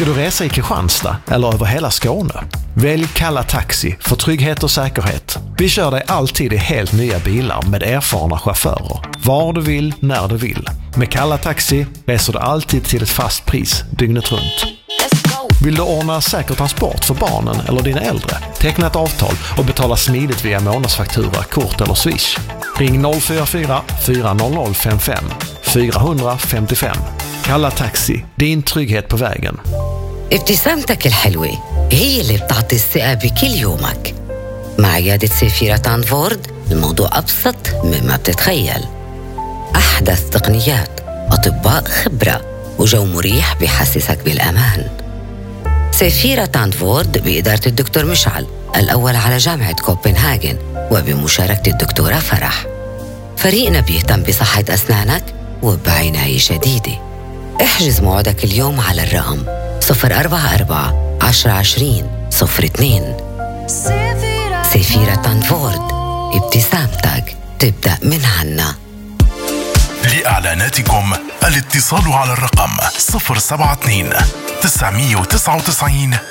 Ska du resa i Kristianstad eller över hela Skåne? Välj Kalla Taxi för trygghet och säkerhet. Vi kör dig alltid i helt nya bilar med erfarna chaufförer. Var du vill, när du vill. Med Kalla Taxi reser du alltid till ett fast pris, dygnet runt. Vill du ordna säker transport för barnen eller dina äldre? Teckna ett avtal och betala smidigt via månadsfaktura, kort eller swish. Ring 044 400 55 455. Kalla Taxi, din trygghet på vägen. ابتسامتك الحلوة هي اللي بتعطي الثقة بكل يومك. مع عيادة سيفيرة تانفورد الموضوع أبسط مما بتتخيل. أحدث تقنيات، أطباء خبرة وجو مريح بيحسسك بالأمان. سيفيرة تانفورد بإدارة الدكتور مشعل الأول على جامعة كوبنهاجن وبمشاركة الدكتورة فرح. فريقنا بيهتم بصحة أسنانك وبعناية شديدة. احجز موعدك اليوم على الرقم 044 1020 02. سيفيرة تانفورد، ابتسامتك تبدأ من عنا. لإعلاناتكم الاتصال على الرقم 072 999